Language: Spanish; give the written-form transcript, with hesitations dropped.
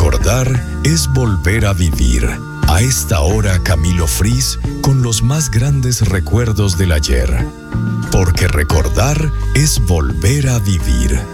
recordar es volver a vivir. A esta hora Camilo Fris con los más grandes recuerdos del ayer. Porque recordar es volver a vivir.